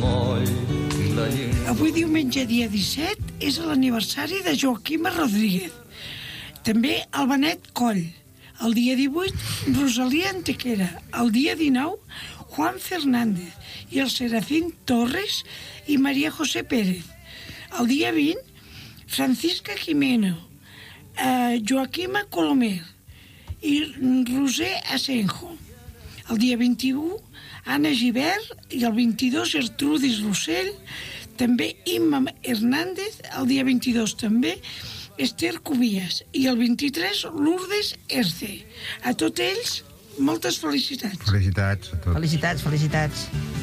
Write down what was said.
Avui diumenge dia 17 és l'aniversari de Joaquima Rodríguez. També el Benet Coll. El dia 18, Rosalía Antequera. El dia 19, Juan Fernández. I el Serafín Torres i María José Pérez. El dia 20, Francisca Jimeno, Joaquima Colomer i Roser Asenjo. El dia 21, Anna Gibert, i el 22, Gertrudis Rossell, també Imma Hernández, el dia 22 també, Esther Cubillas, i el 23, Lourdes Erce. A tots ells, moltes felicitats. Felicitats a tots. Felicitats.